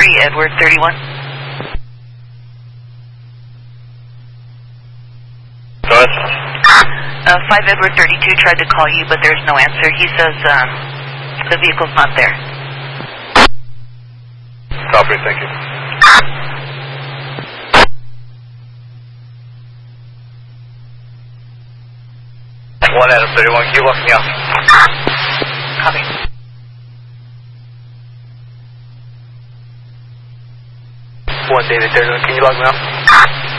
Edward 31. Go ahead. 5 Edward 32 tried to call you, but there's no answer. He says the vehicle's not there. Copy, thank you. 1 Adam 31, can you lock me up? Copy. 1 David 31, can you log me up?